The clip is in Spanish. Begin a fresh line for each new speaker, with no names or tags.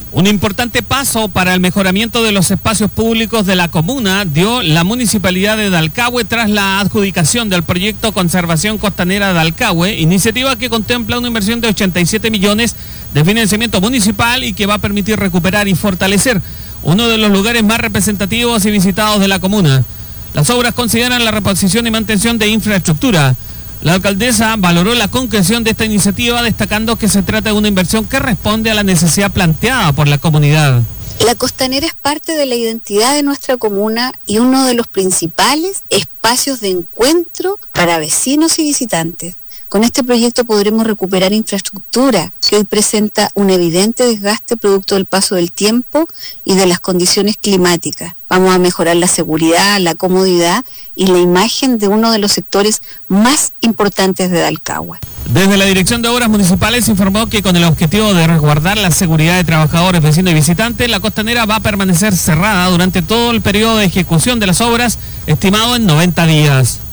Un importante paso para el mejoramiento de los espacios públicos de la comuna dio la Municipalidad de Dalcahue tras la adjudicación del proyecto Conservación Costanera de Dalcahue, iniciativa que contempla una inversión de 87 millones de financiamiento municipal y que va a permitir recuperar y fortalecer uno de los lugares más representativos y visitados de la comuna. Las obras consideran la reposición y mantención de infraestructura. La alcaldesa valoró la concreción de esta iniciativa, destacando que se trata de una inversión que responde a la necesidad planteada por la comunidad.
La costanera es parte de la identidad de nuestra comuna y uno de los principales espacios de encuentro para vecinos y visitantes. Con este proyecto podremos recuperar infraestructura que hoy presenta un evidente desgaste producto del paso del tiempo y de las condiciones climáticas. Vamos a mejorar la seguridad, la comodidad y la imagen de uno de los sectores más importantes de Dalcahue.
Desde la Dirección de Obras Municipales se informó que con el objetivo de resguardar la seguridad de trabajadores, vecinos y visitantes, la costanera va a permanecer cerrada durante todo el periodo de ejecución de las obras, estimado en 90 días.